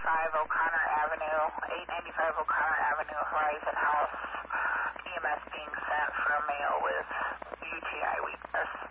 O'Connor Avenue, 895 O'Connor Avenue, Horizon House. EMS being sent for a male with UTI weakness.